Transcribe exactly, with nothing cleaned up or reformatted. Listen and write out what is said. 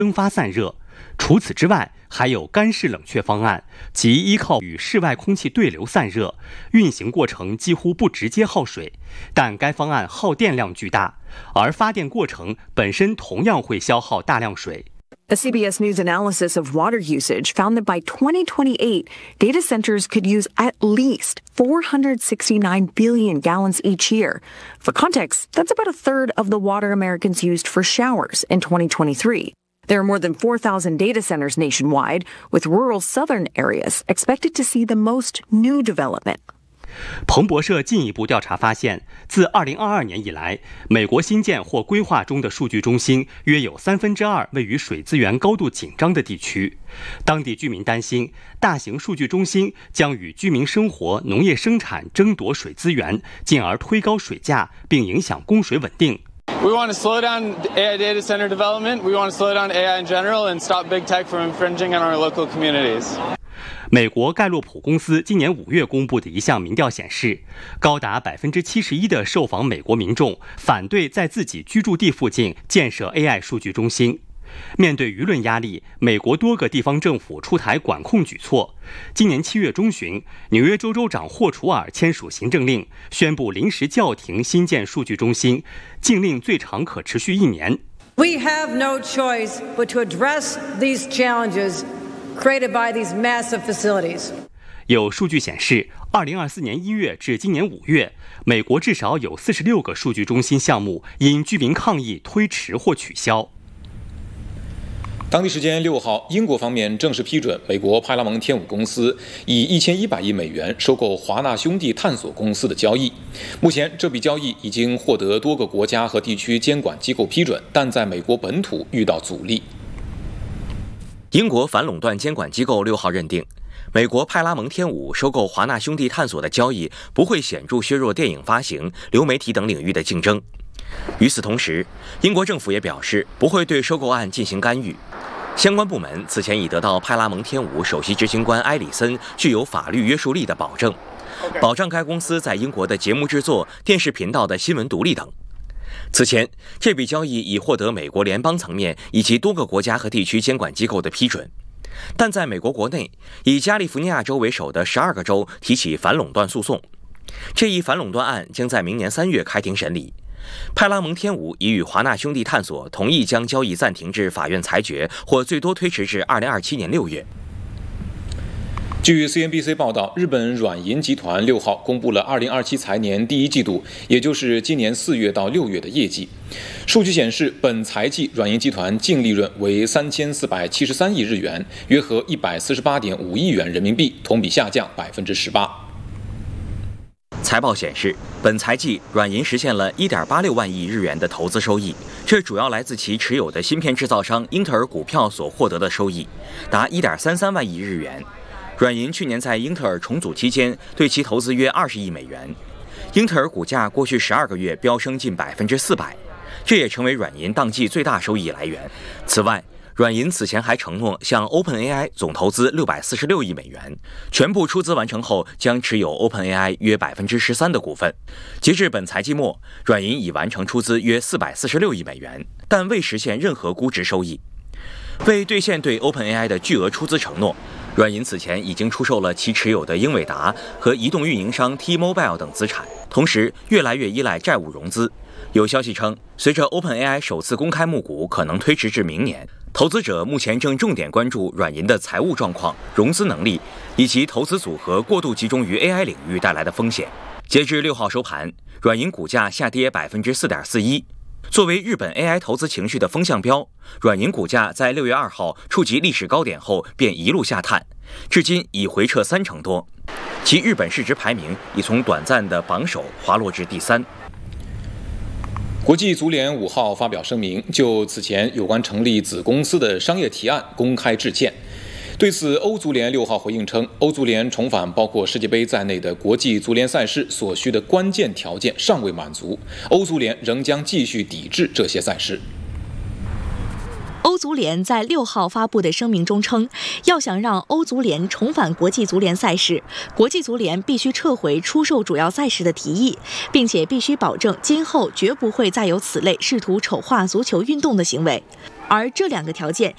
蒸发散热。除此之外，还有干式冷却方案，即依靠与室外空气对流散热，运行过程几乎不直接耗水，但该方案耗电量巨大，而发电过程本身同样会消耗大量水。 A C B S News analysis of water usage found that by twenty twenty-eight, data centers could use at least four hundred sixty-nine billion gallons each year. For context, that's about a third of the water Americans used for showers in twenty twenty-three. There are more than four thousand data centers nationwide, with rural southern areas expected to see the most new development. 彭博社进一步调查发现，自二零二二年以来，美国新建或规划中的数据中心约有三分之二位于水资源高度紧张的地区。当地居民担心，大型数据中心将与居民生活、农业生产争夺水资源，进而推高水价，并影响供水稳定。 We want to slow down A I data center development. We want to slow down A I in general and stop big tech from infringing on our local communities. 美国盖洛普公司今年五月公布的一项民调显示，高达百分之七十一的受访美国民众反对在自己居住地附近建设 A I 数据中心。面对舆论压力，美国多个地方政府出台管控举措。今年七月中旬，纽约州州长霍楚尔签署行政令，宣布临时叫停新建数据中心，禁令最长可持续一年。 We have no choice but to address these challenges created by these massive facilities. 有数据显示，二零二四年一月至今年五月，美国至少有四十六个数据中心项目因居民抗议推迟或取消。 当地时间六号，英国方面正式批准美国派拉蒙天五公司以一千一百亿美元收购华纳兄弟探索公司的交易。目前，这笔交易已经获得多个国家和地区监管机构批准，但在美国本土遇到阻力。 英国反垄断监管机构六号认定，美国派拉蒙天五收购华纳兄弟探索的交易不会显著削弱电影发行、流媒体等领域的竞争。与此同时，英国政府也表示不会对收购案进行干预。相关部门此前已得到派拉蒙天五首席执行官埃里森具有法律约束力的保证，保障该公司在英国的节目制作、电视频道的新闻独立等。此前，这笔交易已获得美国联邦层面以及多个国家和地区监管机构的批准，但在美国国内，以加利福尼亚州为首的十二个州提起反垄断诉讼。这一反垄断案将在明年三月开庭审理。派拉蒙天五已与华纳兄弟探索同意将交易暂停至法院裁决，或最多推迟至二零二七年六月。 据 C N B C 报道，日本软银集团六号公布了二零二七财年第一季度，也就是今年四月到六月的业绩。数据显示，本财季软银集团净利润为三千四百七十三亿日元，约合一百四十八点五亿元人民币，同比下降百分之十八。 财报显示，本财季软银实现了 一点八六万亿日元的投资收益，这主要来自其持有的芯片制造商英特尔股票所获得的收益，达 一点三三万亿日元。软银去年在英特尔重组期间对其投资约二十亿美元，英特尔股价过去十二个月飙升近百分之四百，这也成为软银当季最大收益来源。此外，软银此前还承诺向 OpenAI 总投资六百四十六亿美元，全部出资完成后将持有 OpenAI 约百分之十三的股份。截至本财季末，软银已完成出资约四百四十六亿美元，但未实现任何估值收益。为兑现对 OpenAI 的巨额出资承诺，软银此前已经出售了其持有的英伟达和移动运营商 T-Mobile 等资产，同时越来越依赖债务融资。有消息称，随着 OpenAI 首次公开募股可能推迟至明年，投资者目前正重点关注软银的财务状况、融资能力以及投资组合过度集中于 A I 领域带来的风险。截至六号收盘，软银股价下跌百分之四点四一。作为日本 A I 投资情绪的风向标，软银股价在六月二号触及历史高点后便一路下探，至今已回撤三成多，其日本市值排名已从短暂的榜首滑落至第三。 国际足联五号发表声明，就此前有关成立子公司的商业提案公开致歉。对此，欧足联六号回应称，欧足联重返包括世界杯在内的国际足联赛事所需的关键条件尚未满足，欧足联仍将继续抵制这些赛事。 欧足联在六号发布的声明中称，要想让欧足联重返国际足联赛事，国际足联必须撤回出售主要赛事的提议，并且必须保证今后绝不会再有此类试图丑化足球运动的行为。而这两个条件